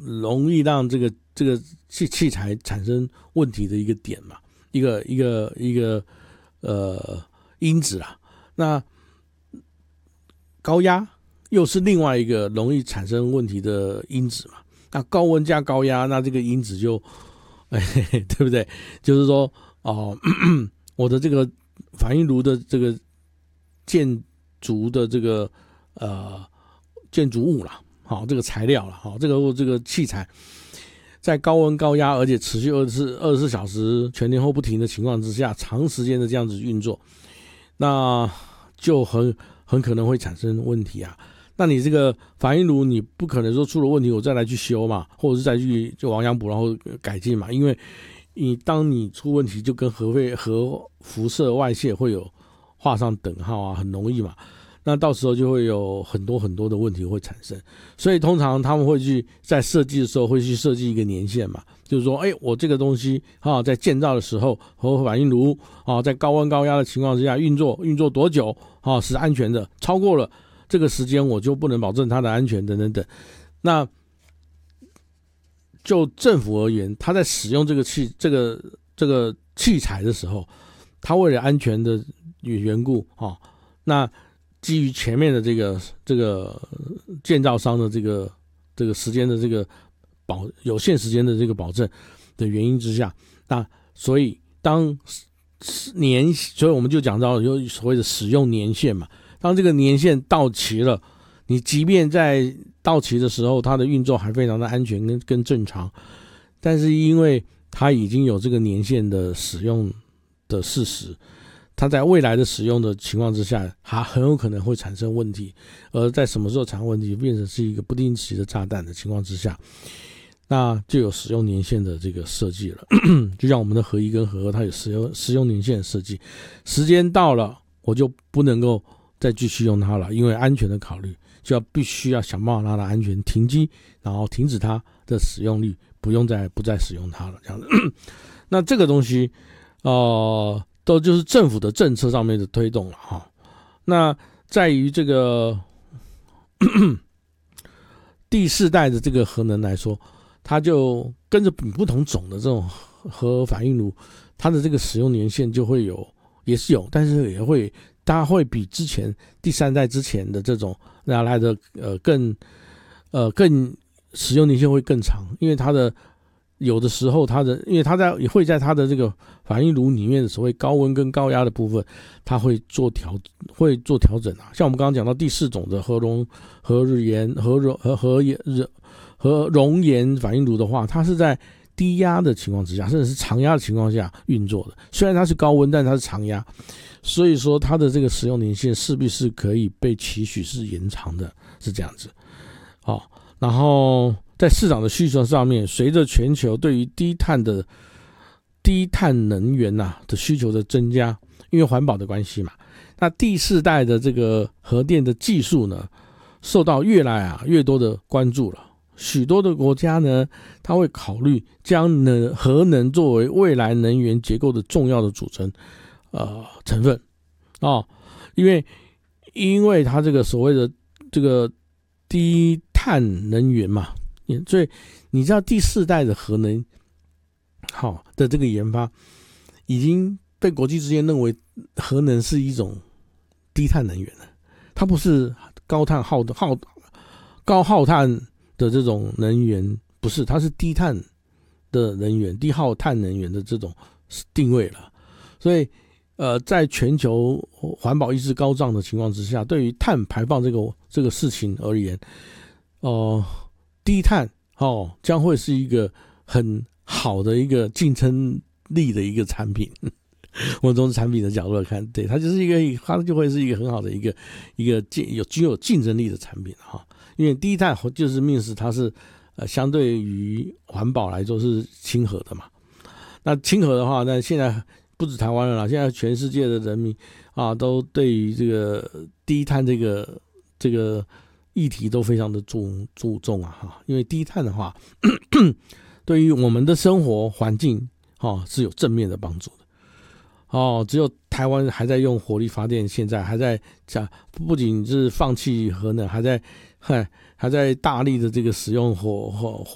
容易让这个器材产生问题的一个点嘛，一个因子啦。那高压又是另外一个容易产生问题的因子嘛。那高温加高压，那这个因子就，对不对？就是说，我的这个反应炉的这个建筑的这个建筑物啦，好，这个材料啦，好，这个器材，在高温高压而且持续24小时全天候不停的情况之下，长时间的这样子运作，那就很可能会产生问题啊。那你这个反应炉你不可能说出了问题我再来去修嘛，或者是再去就亡羊补牢或改进嘛，因为当你出问题就跟核辐射外泄会有画上等号啊，很容易嘛。那到时候就会有很多很多的问题会产生，所以通常他们会去在设计的时候会去设计一个年限嘛，就是说，我这个东西在建造的时候，核反应炉在高温高压的情况之下运作多久是安全的，超过了这个时间我就不能保证它的安全等等等。那就政府而言，他在使用这个器材的时候，他为了安全的缘故那基于前面的这个建造商的这个时间的这个有限时间的这个保证的原因之下，那所以所以我们就讲到有所谓的使用年限嘛。当这个年限到期了，你即便在到期的时候它的运作还非常的安全跟正常，但是因为它已经有这个年限的使用的事实，它在未来的使用的情况之下，它很有可能会产生问题，而在什么时候产生问题变成是一个不定期的炸弹的情况之下，那就有使用年限的这个设计了。就像我们的核一跟核二，它有使用年限的设计，时间到了我就不能够再继续用它了，因为安全的考虑，就必须要想办法让它安全停机，然后停止它的使用率，不再使用它了，这样子。那这个东西都就是政府的政策上面的推动了哈。那在于这个第四代的这个核能来说，它就跟着不同种的这种核反应炉，它的这个使用年限就会也是有，但是也会它会比之前第三代之前的这种来的更使用年限会更长，因为它的有的时候因为它也会在它的这个反应炉里面的所谓高温跟高压的部分，它会做调整啊。像我们刚刚讲到第四种的核熔岩反应炉的话，它是在低压的情况之下，甚至是长压的情况下运作的。虽然它是高温，但它是长压，所以说它的这个使用年限势必是可以被期许是延长的，是这样子。然后在市场的需求上面，随着全球对于低碳能源的需求的增加，因为环保的关系嘛，那第四代的这个核电的技术呢，受到越来越多的关注了。许多的国家呢，它会考虑将核能作为未来能源结构的重要的组成成分因为它这个所谓的这个低碳能源嘛，所以你知道第四代的核能的这个研发已经被国际之间认为核能是一种低碳能源了，它不是高耗碳的这种能源，不是，它是低碳的能源，低耗碳能源的这种定位了。所以在全球环保意识高涨的情况之下，对于碳排放这个事情而言，低碳将会是一个很好的一个竞争力的一个产品。我们从产品的角度来看，对，它就会是一个很好的一个具有竞争力的产品哈。因为低碳就是means它是相对于环保来说是亲和的嘛。那亲和的话，那现在不止台湾了啦，现在全世界的人民都对于这个低碳这个议题都非常的注重因为低碳的话对于我们的生活环境是有正面的帮助的。只有台湾还在用火力发电，现在还在不仅是放弃核能，还在大力的这个使用火